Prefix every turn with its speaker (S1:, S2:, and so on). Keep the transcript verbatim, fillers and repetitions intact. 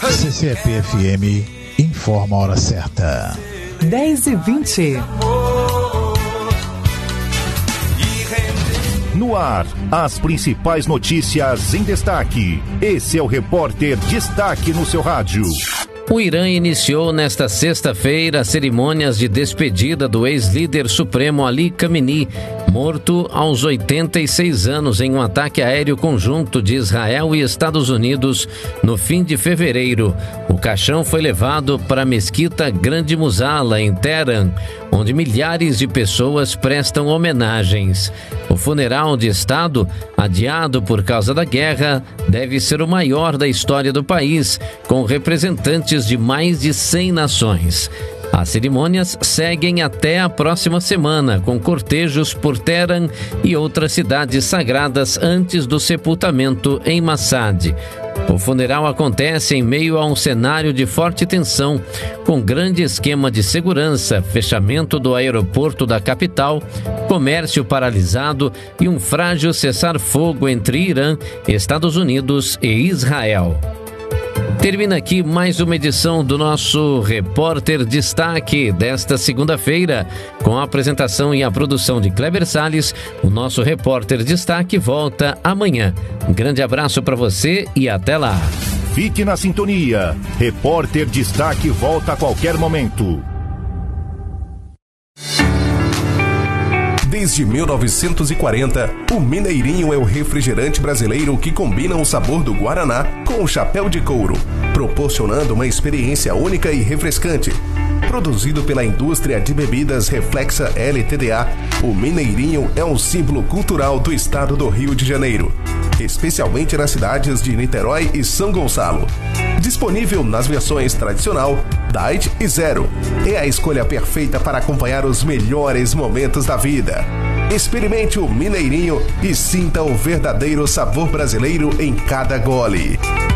S1: C C P F M informa a hora certa.
S2: dez e vinte.
S3: No ar, as principais notícias em destaque. Esse é o Repórter Destaque no seu rádio.
S4: O Irã iniciou nesta sexta-feira cerimônias de despedida do ex-líder supremo Ali Khamenei, morto aos oitenta e seis anos em um ataque aéreo conjunto de Israel e Estados Unidos no fim de fevereiro. O caixão foi levado para a Mesquita Grande Musala, em Teherã, onde milhares de pessoas prestam homenagens. O funeral de Estado, adiado por causa da guerra, deve ser o maior da história do país, com representantes de mais de cem nações. As cerimônias seguem até a próxima semana, com cortejos por Teherã e outras cidades sagradas antes do sepultamento em Mashhad. O funeral acontece em meio a um cenário de forte tensão, com grande esquema de segurança, fechamento do aeroporto da capital, comércio paralisado e um frágil cessar-fogo entre Irã, Estados Unidos e Israel. Termina aqui mais uma edição do nosso Repórter Destaque desta segunda-feira. Com a apresentação e a produção de Kleber Salles, o nosso Repórter Destaque volta amanhã. Um grande abraço para você e até lá.
S3: Fique na sintonia. Repórter Destaque volta a qualquer momento.
S5: Desde mil novecentos e quarenta, o Mineirinho é o refrigerante brasileiro que combina o sabor do Guaraná com o chapéu de couro, proporcionando uma experiência única e refrescante. Produzido pela indústria de bebidas Reflexa L T D A, o Mineirinho é um símbolo cultural do estado do Rio de Janeiro, especialmente nas cidades de Niterói e São Gonçalo. Disponível nas versões tradicional, Diet e Zero. É a escolha perfeita para acompanhar os melhores momentos da vida. Experimente o Mineirinho e sinta o verdadeiro sabor brasileiro em cada gole.